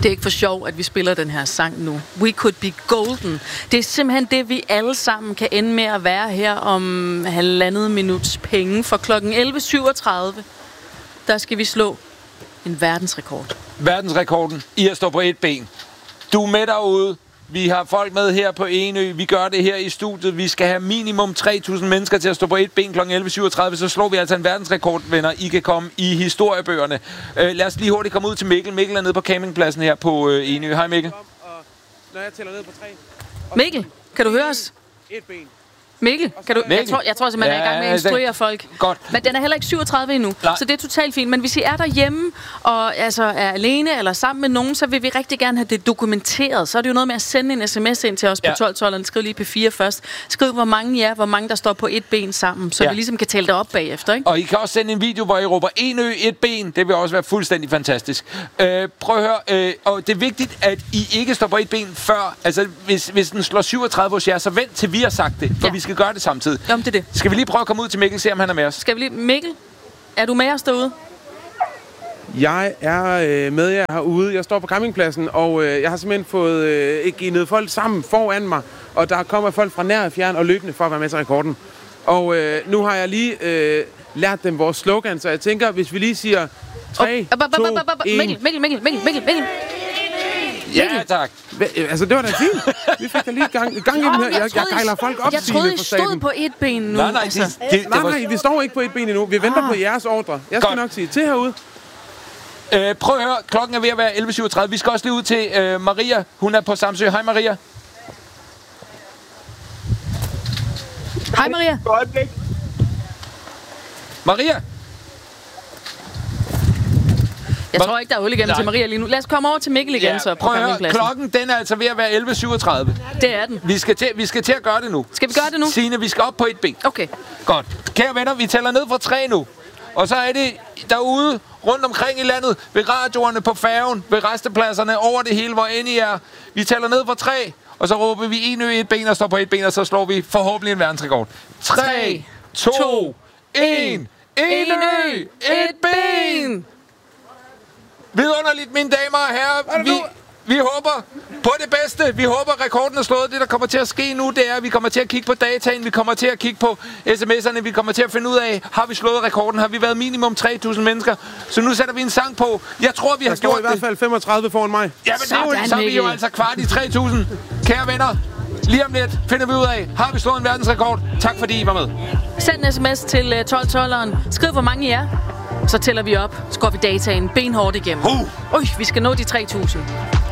Det er ikke for sjov, at vi spiller den her sang nu. We could be golden. Det er simpelthen det, vi alle sammen kan ende med at være her om 1,5 minuts penge. For klokken 11.37, der skal vi slå en verdensrekord. Verdensrekorden i at stå på et ben. Du er med derude. Vi har folk med her på Enø. Vi gør det her i studiet. Vi skal have minimum 3.000 mennesker til at stå på et ben kl. 11.37. Så slår vi altså en verdensrekord, venner. I kan komme i historiebøgerne. Lad os lige hurtigt komme ud til Mikkel. Mikkel er nede på campingpladsen her på Enø. Hej Mikkel. Når jeg tæller ned på 3. Mikkel, kan du høre os? Et ben. Mikkel, kan du? Mikkel? Jeg tror simpelthen, jeg er i gang med at instruere folk. Godt. Men den er heller ikke 37 endnu, så det er totalt fint. Men hvis I er derhjemme og altså er alene eller sammen med nogen, så vil vi rigtig gerne have det dokumenteret. Så er det jo noget med at sende en sms ind til os på 1212'eren. Skriv lige P4 først. Skriv, hvor mange I er, hvor mange der står på et ben sammen, så vi ligesom kan tælle det op bagefter, ikke? Og I kan også sende en video, hvor I råber Enø et ben. Det vil også være fuldstændig fantastisk. Prøv at høre, og det er vigtigt, at I ikke står på et ben før. Altså, hvis den slår 37 hos jer, så vent til vi har sagt det, for vi skal gøre det samtidig. Jamen, det er det. Skal vi lige prøve at komme ud til Mikkel, se om han er med os? Skal vi lige... Mikkel, er du med os derude? Jeg er med jer herude. Jeg står på campingpladsen, og jeg har simpelthen fået givet folk sammen foran mig. Og der kommer folk fra nær og fjern og løbende for at være med til rekorden. Og nu har jeg lige lært dem vores slogan, så jeg tænker, hvis vi lige siger 3, 2, 1... Mikkel. Ja, tak. Altså, det var da fint. Vi fik da lige gang i den her. Jeg gejler folk op. Jeg troede, I stod på et ben nu. Nej, vi står ikke på et ben endnu. Vi venter på jeres ordre. Jeg skal nok sige til herude. Prøv at høre, klokken er ved at være 11.37. Vi skal også lige ud til Maria. Hun er på Samsø. Hej Maria. Hej Maria. Maria. Jeg tror ikke, der er hul igennem til Maria lige nu. Lad os komme over til Mikkel igen, så på campingpladsen. Klokken den er altså ved at være 11.37. Det er den. Vi skal til at gøre det nu. Skal vi gøre det nu? Signe, vi skal op på et ben. Okay. Godt. Kære venner, vi tæller ned fra 3 nu. Og så er det derude, rundt omkring i landet, ved radioerne, på færgen, ved restepladserne, over det hele, hvor end I er. Vi tæller ned fra 3, og så råber vi Enø et ben og står på et ben, og så slår vi forhåbentlig en verdensrekord. 3, 2, 1. Enø et ben! Vidunderligt, mine damer og herrer. Vi håber på det bedste. Vi håber, rekorden er slået. Det, der kommer til at ske nu, det er, at vi kommer til at kigge på dataen. Vi kommer til at kigge på sms'erne. Vi kommer til at finde ud af, har vi slået rekorden? Har vi været minimum 3.000 mennesker? Så nu sætter vi en sang på. Jeg tror, vi har gjort det. Der står i hvert fald 35 foran mig. Ja, men så er vi jo altså kvart i 3.000. Kære venner, lige om lidt finder vi ud af, har vi slået en verdensrekord? Tak fordi I var med. Send en sms til 1212'eren. Skriv, hvor mange I er. Så tæller vi op. Så går vi dataen benhårdt igennem. Vi skal nå de 3.000.